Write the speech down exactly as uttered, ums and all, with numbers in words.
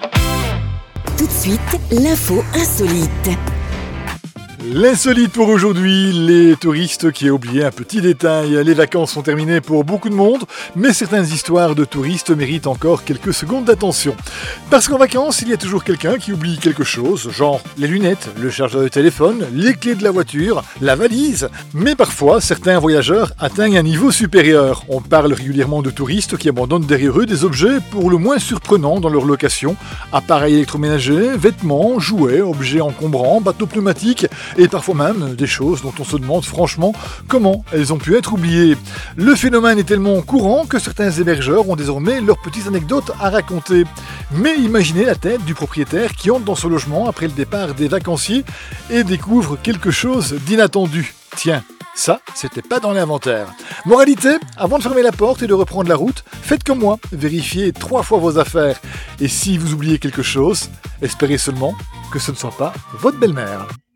Tout de suite, l'info insolite. L'insolite pour aujourd'hui, les touristes qui ont oublié un petit détail. Les vacances sont terminées pour beaucoup de monde, mais certaines histoires de touristes méritent encore quelques secondes d'attention. Parce qu'en vacances, il y a toujours quelqu'un qui oublie quelque chose, genre les lunettes, le chargeur de téléphone, les clés de la voiture, la valise. Mais parfois, certains voyageurs atteignent un niveau supérieur. On parle régulièrement de touristes qui abandonnent derrière eux des objets pour le moins surprenants dans leur location. Appareils électroménagers, vêtements, jouets, objets encombrants, bateaux pneumatiques, et parfois même des choses dont on se demande franchement comment elles ont pu être oubliées. Le phénomène est tellement courant que certains hébergeurs ont désormais leurs petites anecdotes à raconter. Mais imaginez la tête du propriétaire qui entre dans ce logement après le départ des vacanciers et découvre quelque chose d'inattendu. Tiens, ça, c'était pas dans l'inventaire. Moralité, avant de fermer la porte et de reprendre la route, faites comme moi, vérifiez trois fois vos affaires. Et si vous oubliez quelque chose, espérez seulement que ce ne soit pas votre belle-mère.